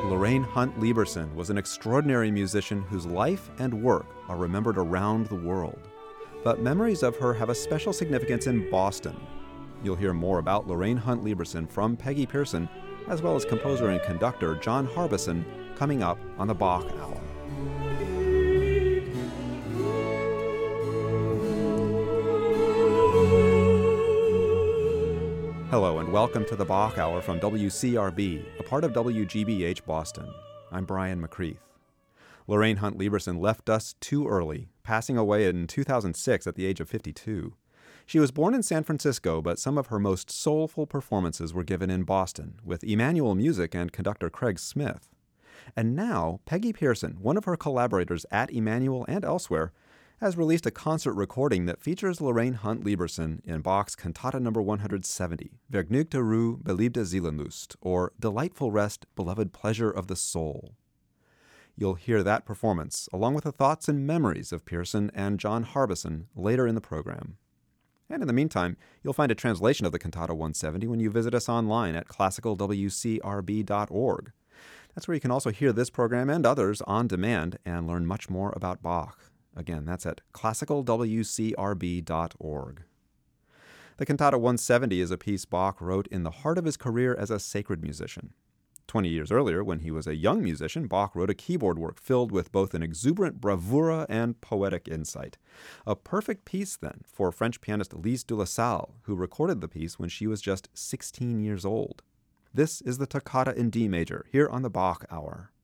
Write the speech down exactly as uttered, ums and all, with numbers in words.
Lorraine Hunt Lieberson was an extraordinary musician whose life and work are remembered around the world. But memories of her have a special significance in Boston. You'll hear more about Lorraine Hunt Lieberson from Peggy Pearson, as well as composer and conductor John Harbison, coming up on the Bach Hour. Hello and welcome to the Bach Hour from W C R B, a part of W G B H Boston. I'm Brian McCreath. Lorraine Hunt Lieberson left us too early, passing away in two thousand six at the age of fifty-two. She was born in San Francisco, but some of her most soulful performances were given in Boston, with Emmanuel Music and conductor Craig Smith. And now, Peggy Pearson, one of her collaborators at Emmanuel and elsewhere, has released a concert recording that features Lorraine Hunt Lieberson in Bach's Cantata number one hundred seventy, Vergnügte Ruhe, beliebte Seelenlust, or Delightful Rest, Beloved Pleasure of the Soul. You'll hear that performance, along with the thoughts and memories of Pearson and John Harbison, later in the program. And in the meantime, you'll find a translation of the Cantata one seventy when you visit us online at classical w c r b dot org. That's where you can also hear this program and others on demand and learn much more about Bach. Again, that's at classical w c r b dot org. The Cantata one seventy is a piece Bach wrote in the heart of his career as a sacred musician. Twenty years earlier, when he was a young musician, Bach wrote a keyboard work filled with both an exuberant bravura and poetic insight. A perfect piece, then, for French pianist Lise de la Salle, who recorded the piece when she was just sixteen years old. This is the Toccata in D major, here on the Bach Hour.